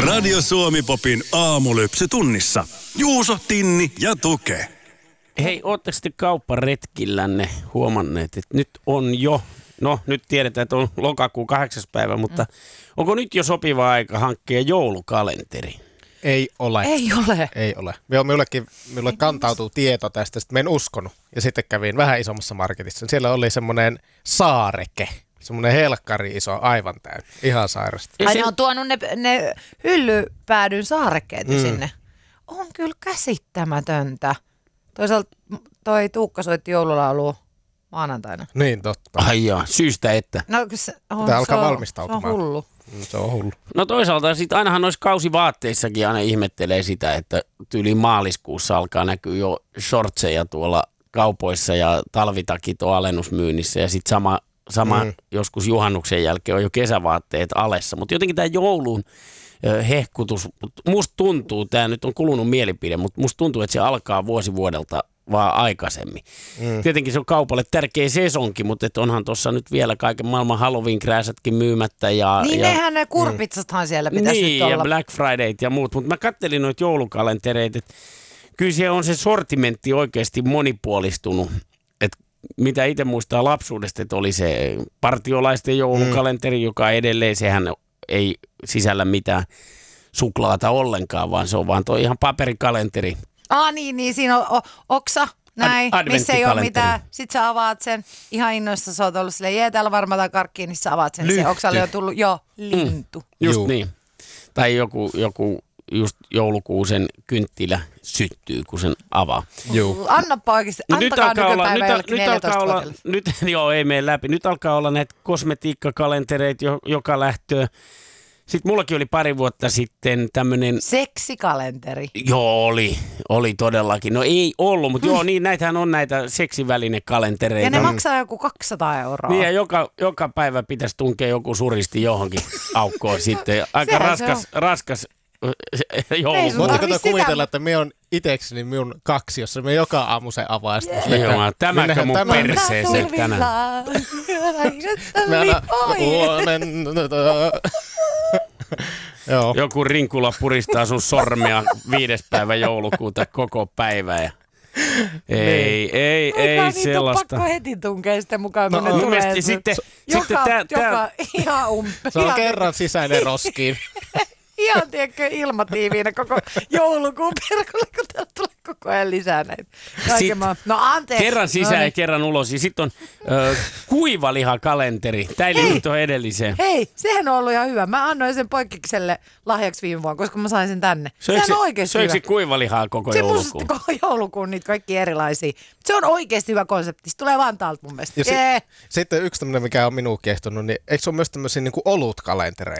Radio Suomi-popin aamulypsytunnissa. Juuso, Tinni ja Tuke. Hei, ootteko te kaupparetkillänne huomanneet, että nyt on jo, nyt tiedetään, että on lokakuun 8. päivä, mutta onko nyt jo sopiva aika hankkia joulukalenteri? Ei ole. Ei ole. Minulle kantautuu tieto tästä, sitten mä en uskonut. Ja sitten kävin vähän isommassa marketissa. Siellä oli semmoinen saareke. Semmoinen helkkari iso, aivan täynnä. Ihan sairasta. Ai ne on tuonut ne hyllypäädyn saarekkeet sinne. On kyllä käsittämätöntä. Toisaalta toi Tuukka soitti joululaulua maanantaina. Niin, totta. Ai jaa, syystä että. No, tämä alkaa valmistautumaan. Se on hullu. Se on hullu. No toisaalta sitten ainahan noissa kausivaatteissakin aina ihmettelee sitä, että tyyliin maaliskuussa alkaa näkyä jo shortseja tuolla kaupoissa ja talvitakit on alennusmyynnissä ja sitten sama joskus juhannuksen jälkeen on jo kesävaatteet alessa, mutta jotenkin tämä joulun hehkutus, musta tuntuu, tämä nyt on kulunut mielipide, mutta musta tuntuu, että se alkaa vuosi vuodelta vaan aikaisemmin. Tietenkin se on kaupalle tärkeä sesonki, mutta onhan tuossa nyt vielä kaiken maailman Halloween-krääsätkin myymättä. Niin eihän ne kurpitsathan siellä pitäisi nyt olla. Ja Black Fridayt ja muut, mutta mä kattelin noita joulukalentereita, että kyllä siellä on se sortimentti oikeasti monipuolistunut. Mitä itse muistaa lapsuudesta, että oli se partiolaisten joulukalenteri, joka edelleen, sehän ei sisällä mitään suklaata ollenkaan, vaan se on vaan tuo ihan paperikalenteri. Niin, siinä on oksa, näin, missä ei ole mitään. Sitten sä avaat sen, ihan innoissa sä oot ollut silleen, täällä varmaan karkkiin, niin sä avaat sen. Lyhty. Se oksalle on tullut, lintu. Just niin. Tai joku just joulukuusen kynttilä syttyy, kun sen avaa. Annapa oikeasti, antakaa nykypäivä jollekin 14-vuotiaille. Ei mene läpi. Nyt alkaa olla näitä kosmetiikkakalentereita joka lähtöä. Sitten mullakin oli pari vuotta sitten tämmöinen... Seksikalenteri. Joo, oli todellakin. No ei ollut, mutta niin näitähän on näitä seksivälinekalentereita. Ja ne maksaa joku 200 €. Niin ja joka päivä pitäisi tunkea joku suristi johonkin aukkoon sitten. Aika raskas joulu. Voitteko kuvitella, että me on itekseni minun kaksi, jossa me joka aamu se avaa. Tämäkö mun perseeseen tänään? Joku rinkula puristaa sun sormea 5. päivä joulukuuta koko päivä ja ei sellaista. On pakko heti tunkea sitten mukaan, kun ne tulee. Sitten ihan se on kerran sisäinen roskiin. Ihan, tiedätkö, ilmatiiviinä koko joulukuun perkulle, kun täältä tulee koko ajan lisää näitä. No anteeksi. Kerran sisään ja kerran ulos. Ja sitten on kuivalihakalentteri. Tämä ei liity tuohon edelliseen. Hei, sehän on ollut ihan hyvä. Mä annoin sen poikkikselle lahjaksi viime vuonna, koska mä sain sen tänne. Sehän on oikeasti hyvä. Söikö kuivalihaa koko joulukuun? Se koko joulukuun niitä kaikki erilaisia. Se on oikeasti hyvä konsepti. Se tulee vaan täältä mun mielestä. Sitten yksi tämmöinen, mikä on minuun kiehtonut, niin eikö se ole myös tämmöisiä niin kuin olutkalentereita?